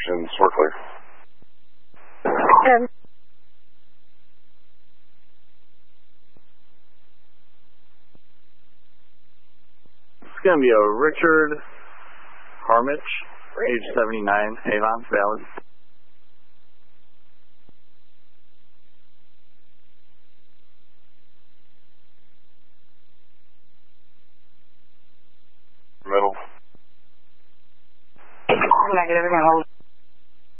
location, Swarkley. It's going to be a Richard Harmich, age 79, Avon, valid. Middle. Negative, hold.